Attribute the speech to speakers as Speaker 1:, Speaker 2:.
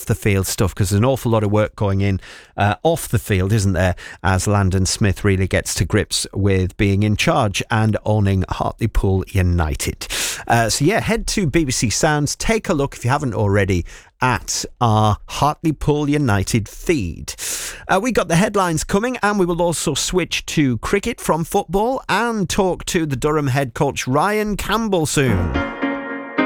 Speaker 1: the field stuff, because there's an awful lot of work going in off the field, isn't there, as Landon Smith really gets to grips with being in charge and owning Hartlepool United. So yeah, head to BBC Sounds, take a look if you haven't already at our Hartlepool United feed. We got the headlines coming, and we will also switch to cricket from football and talk to the Durham head coach Ryan Campbell soon.